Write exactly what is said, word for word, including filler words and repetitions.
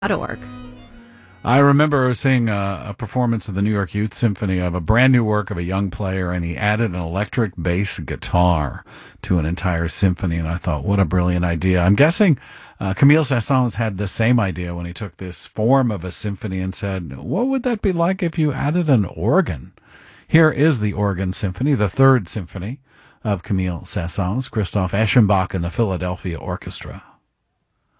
org. I remember seeing a, a performance of the New York Youth Symphony of a brand new work of a young player, and he added an electric bass guitar to an entire symphony, and I thought, what a brilliant idea. I'm guessing uh, Camille Saint-Saëns had the same idea when he took this form of a symphony and said, what would that be like if you added an organ? Here is the Organ Symphony, the third symphony of Camille Saint-Saëns, Christoph Eschenbach and the Philadelphia Orchestra.